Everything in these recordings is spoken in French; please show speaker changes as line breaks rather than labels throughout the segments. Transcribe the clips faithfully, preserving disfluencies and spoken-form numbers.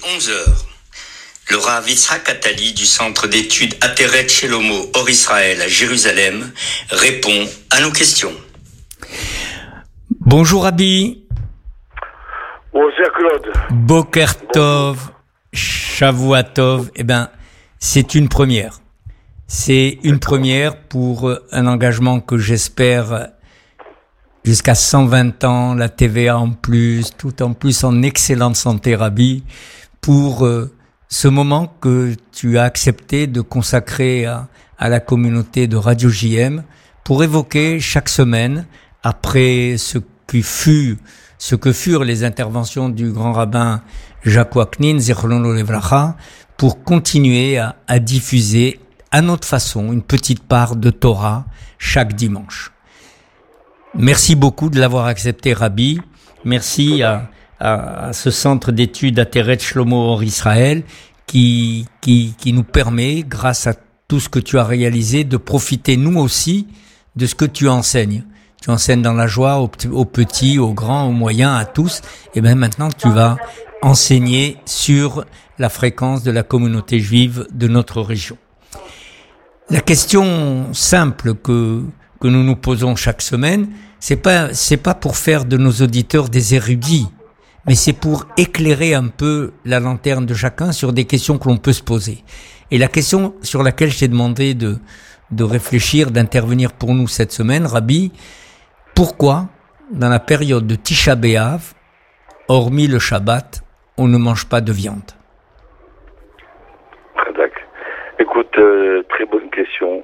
onze heures. Le Rav Yitzhak Attali du Centre d'études Ateret Shelomo Or Israël à Jérusalem répond à nos questions.
Bonjour Rabbi.
Bonjour Claude.
Boker Tov, Shavua Tov. Eh ben, c'est une première. C'est une première pour un engagement que j'espère jusqu'à cent vingt ans, la T V A en plus, tout en plus en excellente santé, Rabbi, pour euh, ce moment que tu as accepté de consacrer à, à la communauté de Radio J M pour évoquer chaque semaine, après ce qui fut, ce que furent les interventions du grand rabbin Jacques Waknin, Zichrono Levracha, pour continuer à, à diffuser à notre façon une petite part de Torah chaque dimanche. Merci beaucoup de l'avoir accepté, Rabbi. Merci à, à, à ce centre d'études Ateret Shlomo Or Israël qui, qui, qui nous permet, grâce à tout ce que tu as réalisé, de profiter nous aussi de ce que tu enseignes. Tu enseignes dans la joie aux, aux petits, aux grands, aux moyens, à tous. Et bien maintenant, tu vas enseigner sur la fréquence de la communauté juive de notre région. La question simple que, que nous nous posons chaque semaine, c'est pas, c'est pas pour faire de nos auditeurs des érudits, mais c'est pour éclairer un peu la lanterne de chacun sur des questions que l'on peut se poser. Et la question sur laquelle je t'ai demandé de, de réfléchir, d'intervenir pour nous cette semaine, Rabbi, pourquoi, dans la période de Tisha B'Av, hormis le Shabbat, on ne mange pas de viande?
Écoute, euh, très bonne question.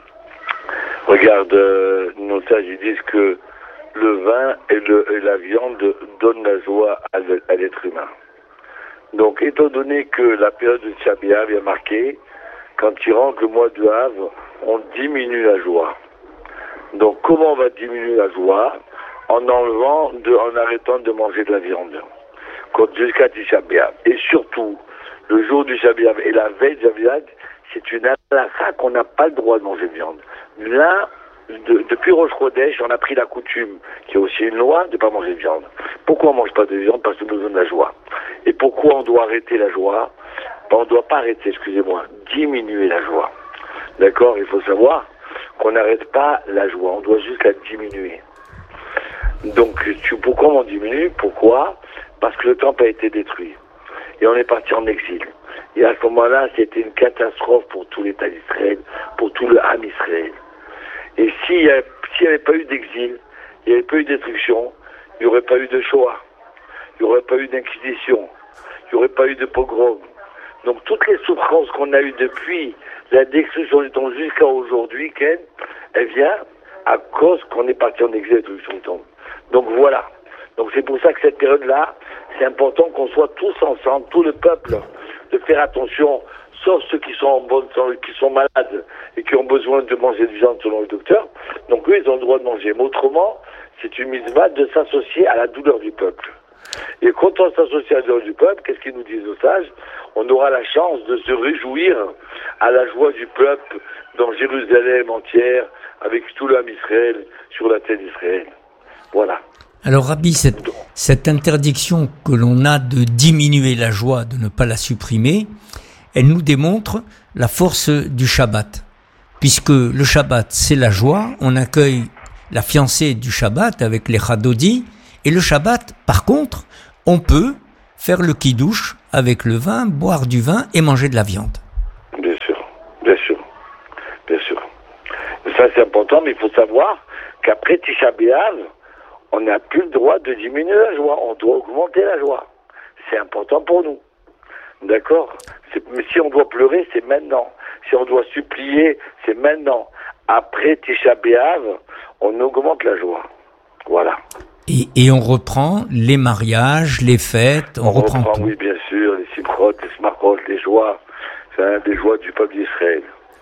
Regarde, euh, nos sages ils disent que le vin et, le, et la viande donnent la joie à, le, à l'être humain. Donc, étant donné que la période de Tisha B'Av est marquée, quand il rentre le mois de Av, on diminue la joie. Donc, comment on va diminuer la joie? En enlevant, de, en arrêtant de manger de la viande. Jusqu'à Tisha B'Av. Et surtout, le jour du Tisha B'Av et la veille du Tisha B'Av, c'est une halakha qu'on n'a pas le droit de manger de viande. Là, de, depuis Rosh Chodesh, on a pris la coutume, qui est aussi une loi, de ne pas manger de viande. Pourquoi on ne mange pas de viande? Parce que nous avons besoin de la joie. Et pourquoi on doit arrêter la joie? Ben, on ne doit pas arrêter, excusez-moi, diminuer la joie. D'accord? Il faut savoir qu'on n'arrête pas la joie, on doit juste la diminuer. Donc, tu, pourquoi on diminue? Pourquoi? Parce que le temple a été détruit. Et on est parti en exil. Et à ce moment-là, c'était une catastrophe pour tout l'État d'Israël, pour tout le Ham Israël. Et s'il n'y avait pas eu d'exil, il n'y avait pas eu de destruction, il n'y aurait pas eu de Shoah, il n'y aurait pas eu d'inquisition, il n'y aurait pas eu de pogrom. Donc toutes les souffrances qu'on a eues depuis la destruction du temple jusqu'à aujourd'hui, Ken, elle vient à cause qu'on est parti en exil et la destruction du temple. Donc voilà. Donc c'est pour ça que cette période-là, c'est important qu'on soit tous ensemble, tout le peuple, de faire attention, sauf ceux qui sont en bonne santé, qui sont malades et qui ont besoin de manger de viande selon le docteur. Donc eux, ils ont le droit de manger. Mais autrement, c'est une mitzvah de s'associer à la douleur du peuple. Et quand on s'associe à la douleur du peuple, qu'est-ce qu'ils nous disent aux sages? On aura la chance de se réjouir à la joie du peuple dans Jérusalem entière, avec tout l'âme Israël, sur la terre d'Israël. Voilà.
Alors Rabbi, cette, cette interdiction que l'on a de diminuer la joie, de ne pas la supprimer, elle nous démontre la force du Shabbat. Puisque le Shabbat, c'est la joie, on accueille la fiancée du Shabbat avec les Chadodi, et le Shabbat, par contre, on peut faire le kiddush avec le vin, boire du vin et manger de la viande.
Bien sûr, bien sûr, bien sûr. Ça c'est important, mais il faut savoir qu'après Tisha B'Av, on n'a plus le droit de diminuer la joie, on doit augmenter la joie. C'est important pour nous. D'accord? C'est, mais si on doit pleurer, c'est maintenant. Si on doit supplier, c'est maintenant. Après Tisha B'Av, on augmente la joie. Voilà.
Et, et on reprend les mariages, les fêtes, on, on reprend, reprend tout.
Oui, bien sûr, les simchot, les smarot, les joies, hein, les joies du peuple d'Israël.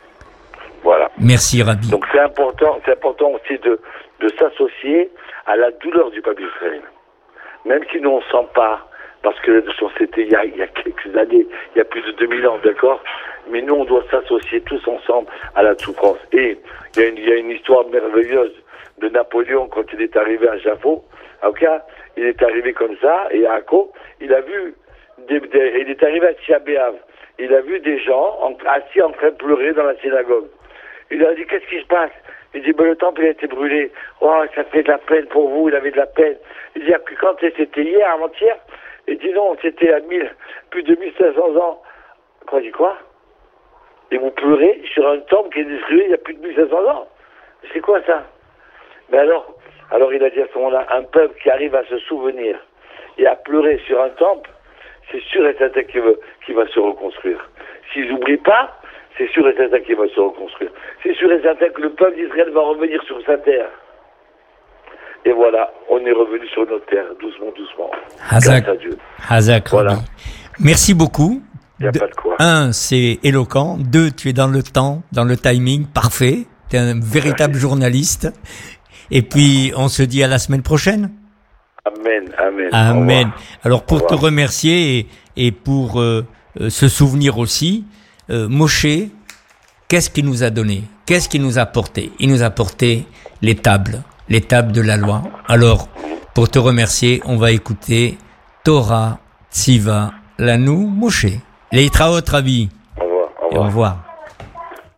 Voilà.
Merci Rabbi.
Donc c'est important, c'est important aussi de, de s'associer à la douleur du peuple d'Israël. Même si nous on ne sent pas, parce que c'était il y, a, il y a quelques années, il y a plus de deux mille ans, d'accord? Mais nous on doit s'associer tous ensemble à la souffrance. Et il y a une, il y a une histoire merveilleuse de Napoléon quand il est arrivé à Jaffo. Ok, il est arrivé comme ça, et à Akko, il a vu des, des, il est arrivé à Tisha B'Av. Il a vu des gens en, assis en train de pleurer dans la synagogue. Il leur a dit, qu'est-ce qui se passe? Il dit, ben, le temple il a été brûlé. Oh, ça fait de la peine pour vous, il avait de la peine. Il dit, quand c'était hier, avant-hier? Il dit, non, c'était à mille, plus de mille cinq cents ans. Quoi, dit quoi? Et vous pleurez sur un temple qui est détruit il y a plus de mille cinq cents ans. C'est quoi ça? Mais alors, alors il a dit à ce moment-là, un peuple qui arrive à se souvenir et à pleurer sur un temple, c'est sûr et certain qu'il va, qu'il va se reconstruire. S'ils n'oublient pas, c'est sûr et certain qu'il va se reconstruire. C'est sûr et certain que le peuple d'Israël va revenir sur sa terre. Et voilà, on est revenu sur notre terre, doucement, doucement.
Hazak,
grâce à Dieu.
Hazak, voilà. Merci beaucoup.
Il n'y a de, pas de quoi.
Un, c'est éloquent. Deux, tu es dans le temps, dans le timing, parfait. Tu es un véritable journaliste. Et puis, on se dit à la semaine prochaine.
Amen, amen.
Amen. Alors, pour te remercier et, et pour euh, se souvenir aussi, euh, Moshe, qu'est-ce qu'il nous a donné? Qu'est-ce qu'il nous a apporté? Il nous a apporté les tables, les tables de la loi. Alors, pour te remercier, on va écouter Torah Tziva Lanu Moshe. Leitraot Rabbi.
Au revoir. Au revoir.
Et au revoir.